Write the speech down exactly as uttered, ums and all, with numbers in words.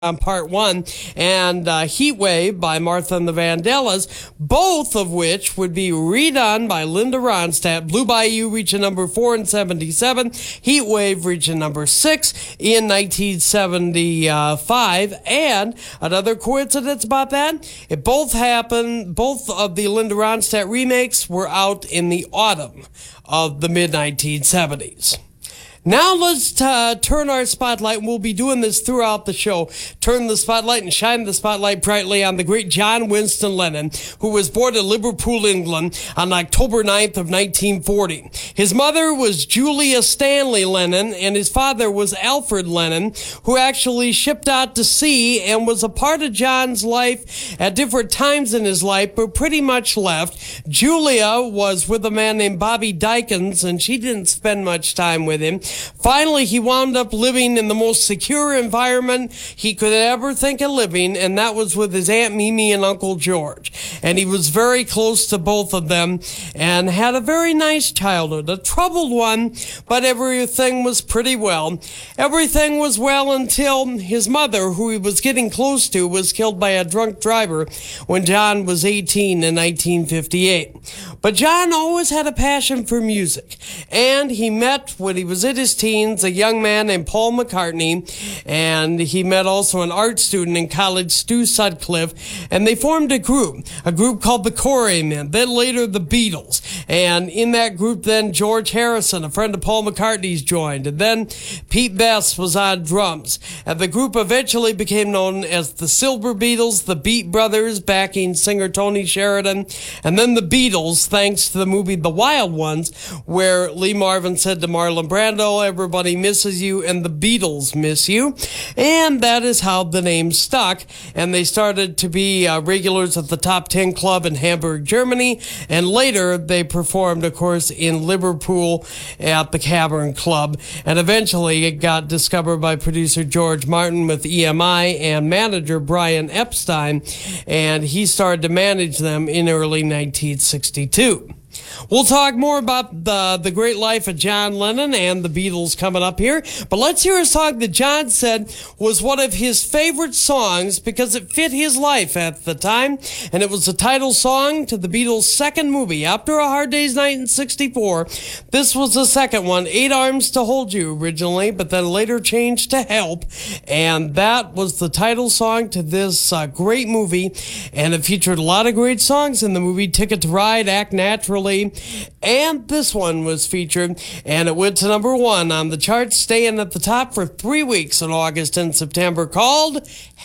on part one, and uh, Heat Wave by Martha and the Vandellas, both of which would be redone by Linda Ronstadt. Blue Bayou reaching number four in seventy-seven, Heat Wave reaching number six in nineteen seventy-five, and another coincidence about that, it both happened, both of the Linda Ronstadt remakes were out in the autumn of the mid nineteen seventies. Now let's uh, turn our spotlight, and we'll be doing this throughout the show, turn the spotlight and shine the spotlight brightly on the great John Winston Lennon, who was born in Liverpool, England on October ninth of nineteen forty. His mother was Julia Stanley Lennon, and his father was Alfred Lennon, who actually shipped out to sea and was a part of John's life at different times in his life, but pretty much left. Julia was with a man named Bobby Dykins, and she didn't spend much time with him. Finally, he wound up living in the most secure environment he could ever think of living, and that was with his Aunt Mimi and Uncle George. And he was very close to both of them and had a very nice childhood, a troubled one, but everything was pretty well. Everything was well until his mother, who he was getting close to, was killed by a drunk driver when John was eighteen in nineteen fifty-eight. But John always had a passion for music, and he met, when he was in his teens, a young man named Paul McCartney, and he met also an art student in college, Stu Sutcliffe, and they formed a group, a group called the Quarrymen, then later the Beatles. And in that group then George Harrison, a friend of Paul McCartney's, joined, and then Pete Best was on drums. And the group eventually became known as the Silver Beatles, the Beat Brothers, backing singer Tony Sheridan, and then the Beatles, thanks to the movie The Wild Ones, where Lee Marvin said to Marlon Brando, "Everybody misses you, and the Beatles miss you." And that is how the name stuck. And they started to be uh, regulars at the Top Ten Club in Hamburg, Germany. And later they performed, of course, in Liverpool at the Cavern Club. And eventually it got discovered by producer George Martin with E M I and manager Brian Epstein. And he started to manage them in early nineteen sixty-two. We'll talk more about the, the great life of John Lennon and the Beatles coming up here. But let's hear a song that John said was one of his favorite songs because it fit his life at the time. And it was the title song to the Beatles' second movie, After a Hard Day's Night in sixty-four. This was the second one, Eight Arms to Hold You originally, but then later changed to Help. And that was the title song to this uh, great movie. And it featured a lot of great songs in the movie, Ticket to Ride, Act Naturally, and this one was featured, and it went to number one on the charts, staying at the top for three weeks in August and September, called